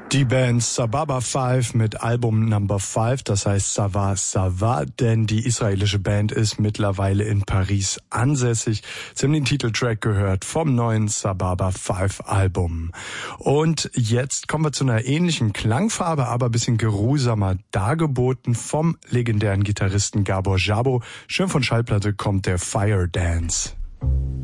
Die Band Sababa 5 mit Album Number 5, das heißt Sava Sava, denn die israelische Band ist mittlerweile in Paris ansässig. Sie haben den Titeltrack gehört vom neuen Sababa 5 Album. Und jetzt kommen wir zu einer ähnlichen Klangfarbe, aber ein bisschen geruhsamer dargeboten vom legendären Gitarristen Gabor Szabo. Schön von Schallplatte kommt der Fire Dance.